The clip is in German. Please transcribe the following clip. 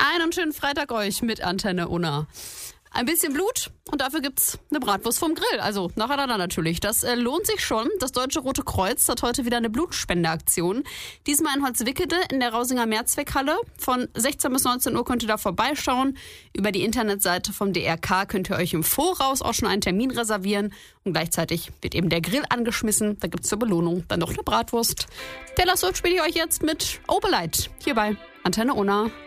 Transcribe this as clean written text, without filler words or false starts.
Einen schönen Freitag euch mit Antenne Unna. Ein bisschen Blut und dafür gibt's eine Bratwurst vom Grill. Also nacheinander natürlich. Das lohnt sich schon. Das Deutsche Rote Kreuz hat heute wieder eine Blutspendeaktion. Diesmal in Holzwickede in der Rausinger Mehrzweckhalle. Von 16 bis 19 Uhr könnt ihr da vorbeischauen. Über die Internetseite vom DRK könnt ihr euch im Voraus auch schon einen Termin reservieren. Und gleichzeitig wird eben der Grill angeschmissen. Da gibt's zur Belohnung dann noch eine Bratwurst. Der Lasso spiele ich euch jetzt mit Obeleit hier bei Antenne Unna.